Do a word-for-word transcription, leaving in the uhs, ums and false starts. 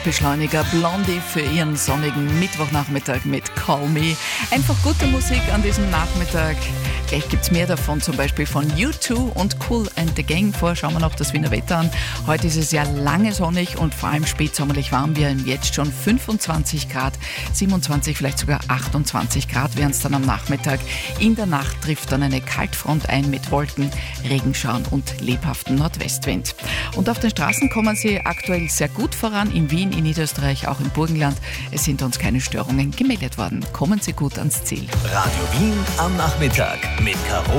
Herzbeschleuniger Blondie für ihren sonnigen Mittwochnachmittag mit Call Me. Einfach gute Musik an diesem Nachmittag. Gleich gibt es mehr davon, zum Beispiel von U zwei und Kool and the Gang. Vorher schauen wir noch das Wiener Wetter an. Heute ist es ja lange sonnig und vor allem spätsommerlich warm. Wir haben jetzt schon fünfundzwanzig Grad, siebenundzwanzig, vielleicht sogar achtundzwanzig Grad wären es dann am Nachmittag. In der Nacht trifft dann eine Kaltfront ein mit Wolken, Regenschauern und lebhaften Nordwestwind. Und auf den Straßen kommen sie aktuell sehr gut voran. In Wien, in Niederösterreich, auch im Burgenland. Es sind uns keine Störungen gemeldet worden. Kommen Sie gut ans Ziel. Radio Wien am Nachmittag mit Caro